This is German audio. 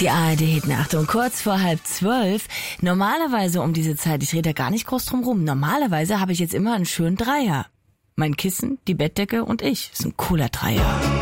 Die ARD-Hitten, Achtung, kurz vor 11:30. Normalerweise um diese Zeit, ich rede da gar nicht groß drum rum, normalerweise habe ich jetzt immer einen schönen Dreier. Mein Kissen, die Bettdecke und ich. Ist ein cooler Dreier.